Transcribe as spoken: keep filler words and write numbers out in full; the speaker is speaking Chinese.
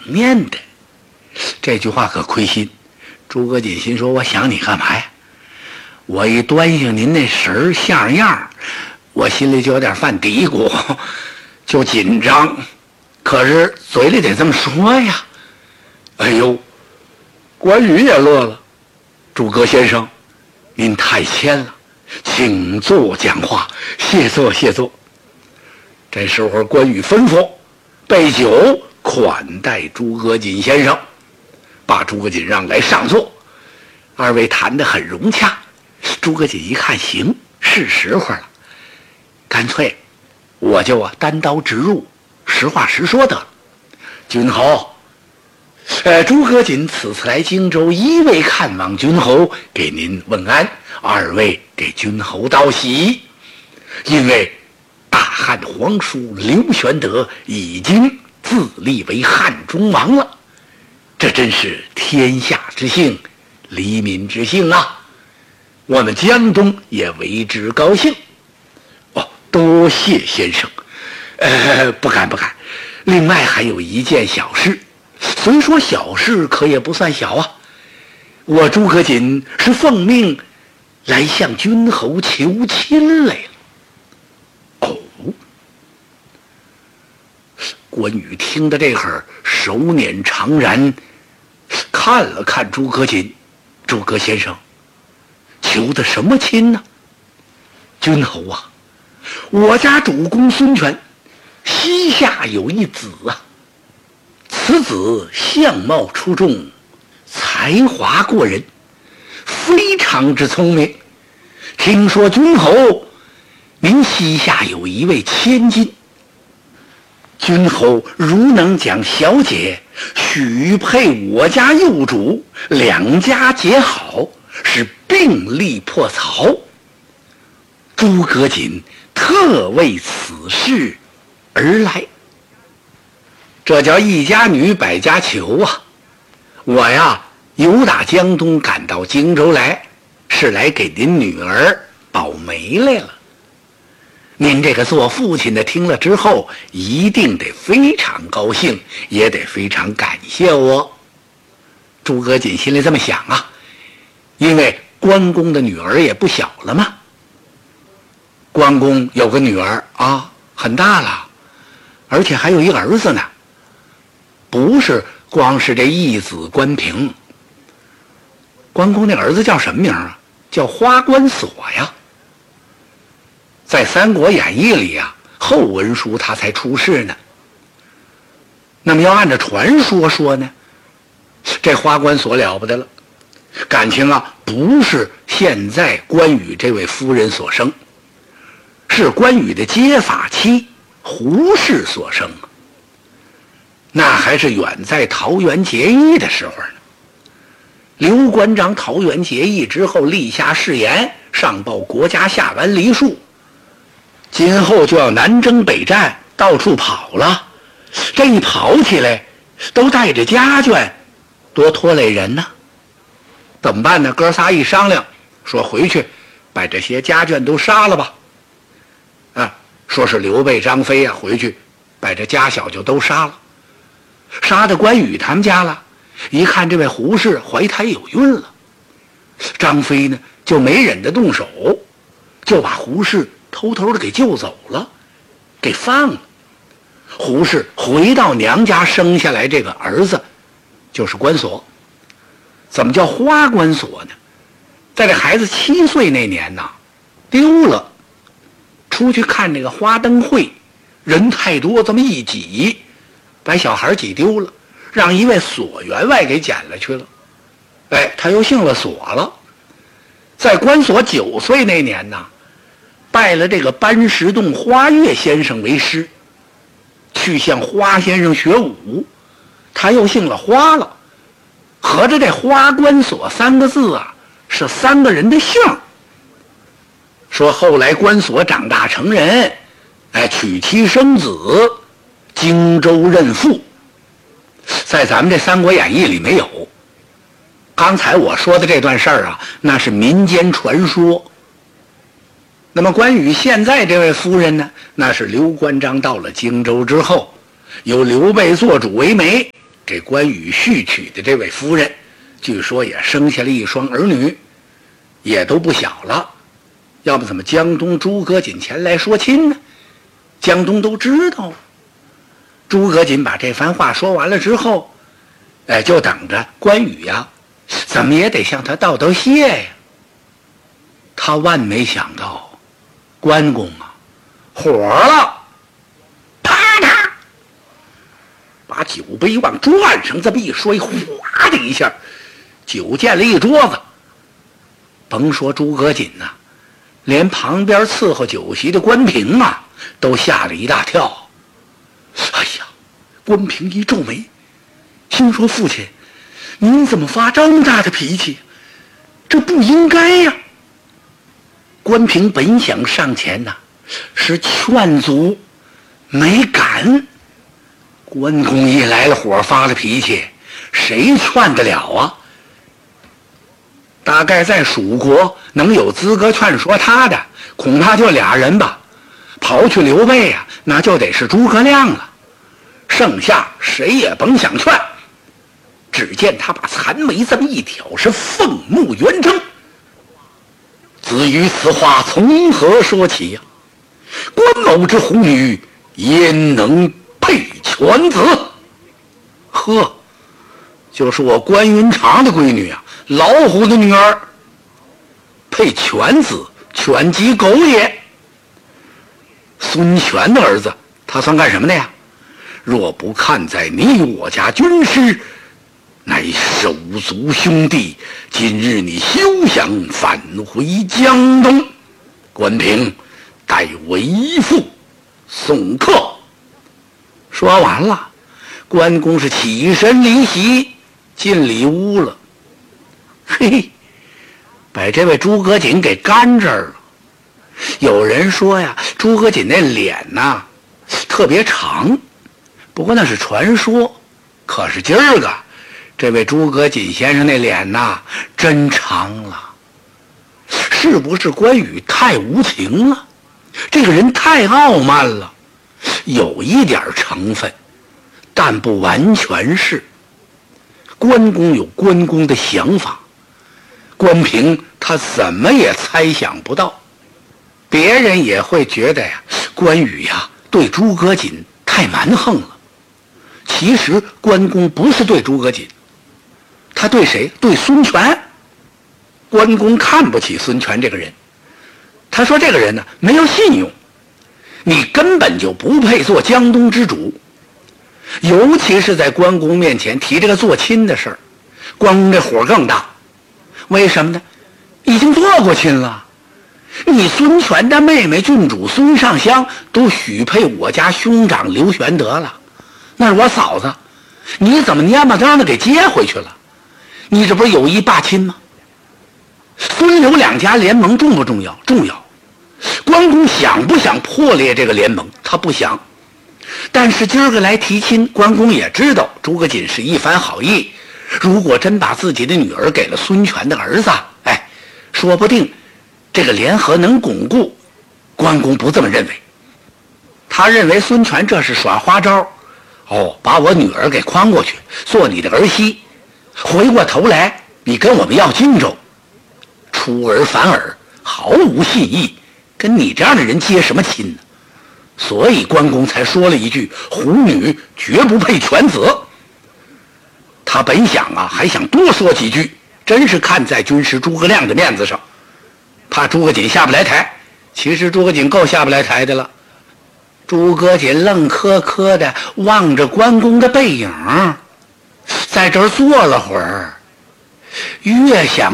念的。这句话可亏心。诸葛瑾心说：我想你干嘛呀？我一端详您那神儿像样，我心里就有点犯嘀咕，就紧张。可是嘴里得这么说呀。哎呦，关羽也乐了。诸葛先生，您太谦了，请坐讲话。谢坐谢坐。这时候关羽吩咐备酒款待诸葛瑾先生，把诸葛瑾让来上座。二位谈得很融洽。诸葛瑾一看，行，是时候了，干脆我就啊单刀直入，实话实说得了。君侯，呃，诸葛瑾此次来荆州，一位看望君侯，给您问安；二位给君侯道喜。因为大汉皇叔刘玄德已经自立为汉中王了，这真是天下之幸，黎民之幸啊！我们江东也为之高兴。哦，多谢先生。呃，不敢不敢。另外还有一件小事，虽说小事，可也不算小啊。我诸葛瑾是奉命来向君侯求亲来了。哦，关羽听得这会儿手捻长髯，看了看诸葛瑾，诸葛先生，求的什么亲呢？君侯啊，我家主公孙权膝下有一子啊，此子相貌出众，才华过人，非常之聪明。听说君侯您膝下有一位千金，君侯如能将小姐许配我家幼主，两家结好，是并力破曹。诸葛瑾特为此事而来。这叫一家女百家求啊！我呀由打江东赶到荆州来，是来给您女儿保媒来了。您这个做父亲的听了之后，一定得非常高兴，也得非常感谢我。诸葛瑾心里这么想啊，因为关公的女儿也不小了嘛。关公有个女儿啊，很大了，而且还有一儿子呢。不是光是这一子关平，关公那儿子叫什么名啊？叫花关索呀。在《三国演义》里啊，后文书他才出世呢。那么要按照传说说呢，这花关索了不得了，感情啊不是现在关羽这位夫人所生，是关羽的结发妻胡氏所生。那还是远在桃园结义的时候呢。刘关张桃园结义之后，立下誓言，上报国家，下完黎庶，今后就要南征北战，到处跑了。这一跑起来，都带着家眷，多拖累人呢。怎么办呢？哥仨一商量，说回去把这些家眷都杀了吧。啊，说是刘备、张飞啊，回去把这家小就都杀了。杀到关羽他们家了，一看这位胡氏怀胎有孕了，张飞呢就没忍得动手，就把胡氏偷偷的给救走了，给放了。胡氏回到娘家，生下来这个儿子就是关索。怎么叫花关索呢？在这孩子七岁那年呐，丢了，出去看这个花灯会，人太多，这么一挤，把小孩挤丢了，让一位索员外给捡了去了。哎，他又姓了索了。在关索九岁那年呢，拜了这个班石洞花月先生为师，去向花先生学武，他又姓了花了。合着这花关索三个字啊，是三个人的姓。说后来关索长大成人，哎，娶妻生子，荆州任父。在咱们这《三国演义》里没有。刚才我说的这段事儿啊，那是民间传说。那么关羽现在这位夫人呢，那是刘关张到了荆州之后，由刘备做主为媒， 给关羽续娶的这位夫人，据说也生下了一双儿女，也都不小了。要不怎么江东诸葛瑾前来说亲呢？江东都知道。诸葛瑾把这番话说完了之后，哎，就等着关羽呀，怎么也得向他道道谢呀。他万没想到，关公啊，火了，啪嗒，把酒杯往桌案上这么一摔，哗的一下，酒溅了一桌子。甭说诸葛瑾呐、啊，连旁边伺候酒席的关平啊，都吓了一大跳。哎呀，关平一皱眉，心说：“父亲，您怎么发这么大的脾气？这不应该呀！”关平本想上前呐、啊，是劝阻，没敢。关公一来了火，发了脾气，谁劝得了啊？大概在蜀国能有资格劝说他的，恐怕就俩人吧。刨去刘备啊，那就得是诸葛亮了。剩下谁也甭想劝。只见他把残眉这么一挑，是凤目圆睁。子于此话从何说起呀、啊？关某之虎女焉能配犬子？呵，就是我关云长的闺女啊，老虎的女儿，配犬子，犬即狗也。孙权的儿子，他算干什么的呀？若不看在你我家军师，乃手足兄弟，今日你休想返回江东。关平，待为父送客。说完了，关公是起身离席，进里屋了。嘿，把这位诸葛瑾给干这儿了。有人说呀，诸葛瑾那脸呐特别长，不过那是传说。可是今儿个这位诸葛瑾先生那脸呐真长了。是不是关羽太无情了？这个人太傲慢了？有一点成分，但不完全是。关公有关公的想法，关平他怎么也猜想不到。别人也会觉得呀，关羽呀对诸葛瑾太蛮横了。其实关公不是对诸葛瑾，他对谁？对孙权。关公看不起孙权这个人，他说这个人呢没有信用，你根本就不配做江东之主。尤其是在关公面前提这个做亲的事儿，关公这火更大。为什么呢？已经做过亲了。你孙权的妹妹郡主孙尚香都许配我家兄长刘玄德了，那是我嫂子，你怎么蔫巴当的给接回去了？你这不是有意霸亲吗？孙刘两家联盟重不重要？重要。关公想不想破裂这个联盟？他不想。但是今儿个来提亲，关公也知道诸葛瑾是一番好意，如果真把自己的女儿给了孙权的儿子，哎，说不定这个联合能巩固。关公不这么认为，他认为孙权这是耍花招，哦，把我女儿给诓过去做你的儿媳，回过头来你跟我们要荆州，出尔反尔，毫无信义，跟你这样的人结什么亲呢？所以关公才说了一句虎女绝不配犬子。他本想啊还想多说几句，真是看在军师诸葛亮的面子上，怕诸葛瑾下不来台。其实诸葛瑾够下不来台的了。诸葛瑾愣磕磕的望着关公的背影，在这儿坐了会儿，越想